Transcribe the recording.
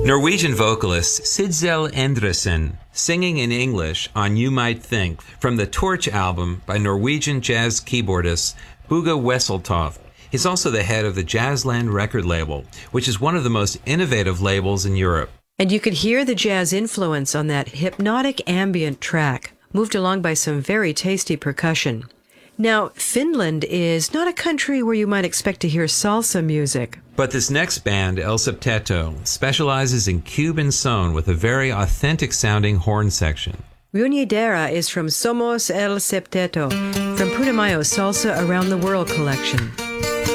Norwegian vocalist Sidsel Endresen singing in English on You Might Think from the Torch album by Norwegian jazz keyboardist Buga Wesseltoft. He's also the head of the Jazzland record label, which is one of the most innovative labels in Europe. And you could hear the jazz influence on that hypnotic ambient track, moved along by some very tasty percussion. Now, Finland is not a country where you might expect to hear salsa music. But this next band, El Septeto, specializes in Cuban son with a very authentic-sounding horn section. Reunidera is from Somos El Septeto, from Putumayo's Salsa Around the World collection.